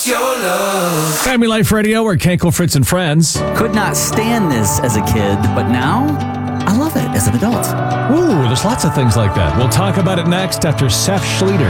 your love. Family Life Radio, we're Kenkel, Fritz, and Friends. Could not stand this as a kid, but now I love it as an adult. Ooh, there's lots of things like that. We'll talk about it next after Seth Schleter.